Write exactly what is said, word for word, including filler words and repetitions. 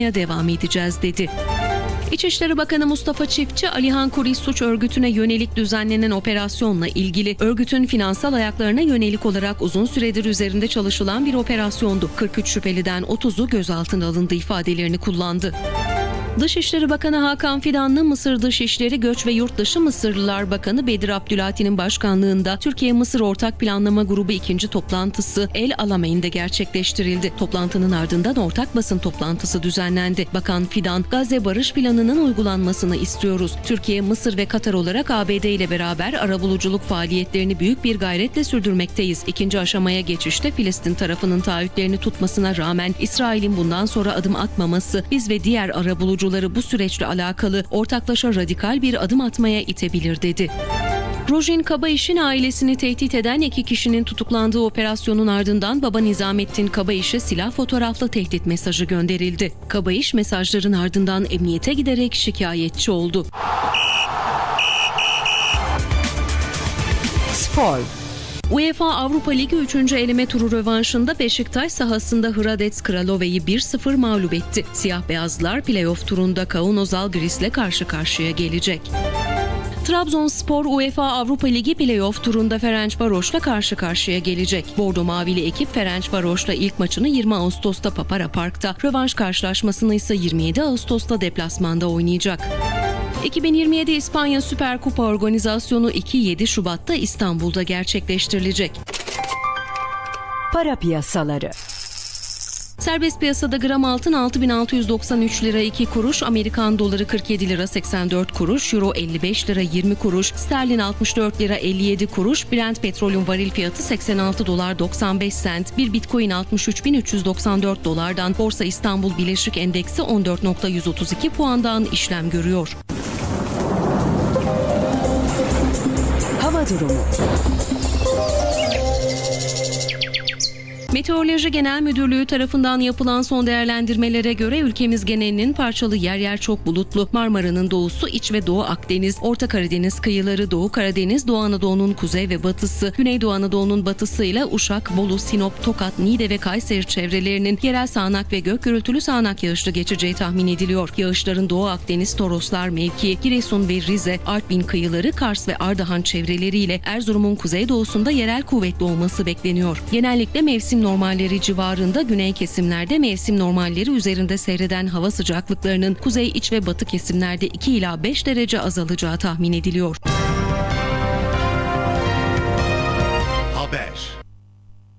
devam edeceğiz dedi. İçişleri Bakanı Mustafa Çiftçi, Alihan Kuri suç örgütüne yönelik düzenlenen operasyonla ilgili örgütün finansal ayaklarına yönelik olarak uzun süredir üzerinde çalışılan bir operasyondu. kırk üç şüpheliden otuzu gözaltına alındı ifadelerini kullandı. Dışişleri Bakanı Hakan Fidanlı, Mısır Dışişleri, Göç ve Yurtdışı Mısırlılar Bakanı Bedir Abdülati'nin başkanlığında Türkiye-Mısır Ortak Planlama Grubu ikinci toplantısı El Alameyn'de gerçekleştirildi. Toplantının ardından ortak basın toplantısı düzenlendi. Bakan Fidan, Gazze Barış Planı'nın uygulanmasını istiyoruz. Türkiye, Mısır ve Katar olarak A B D ile beraber arabuluculuk faaliyetlerini büyük bir gayretle sürdürmekteyiz. İkinci aşamaya geçişte Filistin tarafının taahhütlerini tutmasına rağmen İsrail'in bundan sonra adım atmaması biz ve diğer arabulucuları bu süreçle alakalı ortaklaşa radikal bir adım atmaya itebilir dedi. Rojin Kabayiş'in ailesini tehdit eden iki kişinin tutuklandığı operasyonun ardından baba Nizamettin Kabayiş'e silah fotoğraflı tehdit mesajı gönderildi. Kabayiş mesajların ardından emniyete giderek şikayetçi oldu. Spor. UEFA Avrupa Ligi üçüncü eleme turu rövanşında Beşiktaş sahasında Hradec Kralove'yi bir sıfır mağlup etti. Siyah beyazlılar play-off turunda Kauno Žalgiris'le karşı karşıya gelecek. Trabzonspor UEFA Avrupa Ligi play-off turunda Ferencvaros'la karşı karşıya gelecek. Bordo Mavili ekip Ferencvaros'la ilk maçını yirmi Ağustos'ta Papara Park'ta, rövanş karşılaşmasını ise yirmi yedi Ağustos'ta deplasmanda oynayacak. iki bin yirmi yedi İspanya Süper Kupa organizasyonu iki yedi Şubat'ta İstanbul'da gerçekleştirilecek. Para piyasaları. Serbest piyasada gram altın altı bin altı yüz doksan üç lira iki kuruş, Amerikan doları kırk yedi lira seksen dört kuruş, euro elli beş lira yirmi kuruş, sterlin altmış dört lira elli yedi kuruş, Brent petrolün varil fiyatı seksen altı dolar doksan beş sent, bir bitcoin altmış üç bin üç yüz doksan dört dolardan, Borsa İstanbul Birleşik Endeksi on dört nokta yüz otuz iki puandan işlem görüyor. Hava durumu. Meteoroloji Genel Müdürlüğü tarafından yapılan son değerlendirmelere göre ülkemiz genelinin parçalı yer yer çok bulutlu. Marmara'nın doğusu, İç ve Doğu Akdeniz, Orta Karadeniz kıyıları, Doğu Karadeniz, Doğu Anadolu'nun kuzey ve batısı, Güneydoğu Anadolu'nun batısıyla Uşak, Bolu, Sinop, Tokat, Niğde ve Kayseri çevrelerinin yerel sağanak ve gök gürültülü sağanak yağışlı geçeceği tahmin ediliyor. Yağışların Doğu Akdeniz, Toroslar mevki, Giresun ve Rize, Artvin kıyıları, Kars ve Ardahan çevreleriyle Erzurum'un kuzeydoğusunda yerel kuvvetli olması bekleniyor. Genellikle mevsim normalleri civarında, güney kesimlerde mevsim normalleri üzerinde seyreden hava sıcaklıklarının kuzey, iç ve batı kesimlerde iki ila beş derece azalacağı tahmin ediliyor.